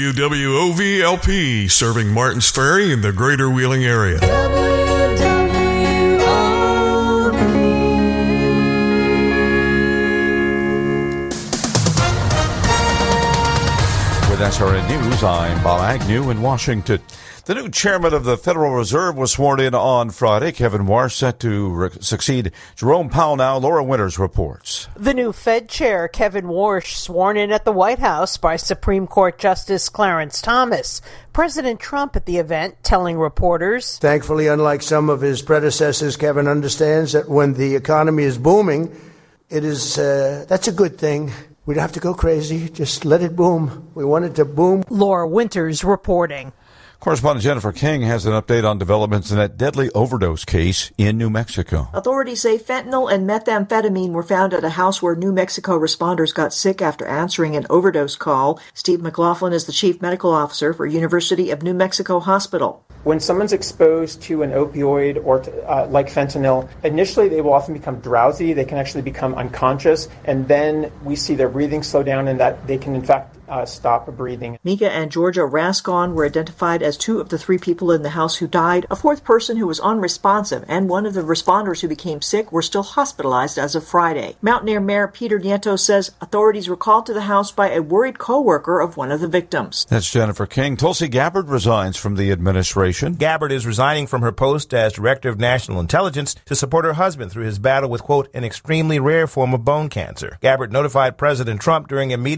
WWOVLP, serving Martins Ferry in the greater Wheeling area. With SRN News, I'm Bob Agnew in Washington. The new chairman of the Federal Reserve was sworn in on Friday. Kevin Warsh set to succeed Jerome Powell now. Laura Winters reports. The new Fed chair, Kevin Warsh, sworn in at the White House by Supreme Court Justice Clarence Thomas. President Trump at the event telling reporters, "Thankfully, unlike some of his predecessors, Kevin understands that when the economy is booming, that's a good thing. We don't have to go crazy. Just let it boom. We want it to boom." Laura Winters reporting. Correspondent Jennifer King has an update on developments in that deadly overdose case in New Mexico. Authorities say fentanyl and methamphetamine were found at a house where New Mexico responders got sick after answering an overdose call. Steve McLaughlin is the chief medical officer for University of New Mexico Hospital. When someone's exposed to an opioid or like fentanyl, initially they will often become drowsy. They can actually become unconscious, and then we see their breathing slow down and that they can in fact stop breathing. Mika and Georgia Rascon were identified as two of the three people in the house who died. A fourth person who was unresponsive and one of the responders who became sick were still hospitalized as of Friday. Mountaineer Mayor Peter Nieto says authorities were called to the house by a worried co-worker of one of the victims. That's Jennifer King. Tulsi Gabbard resigns from the administration. Gabbard is resigning from her post as Director of National Intelligence to support her husband through his battle with, quote, an extremely rare form of bone cancer. Gabbard notified President Trump during a meeting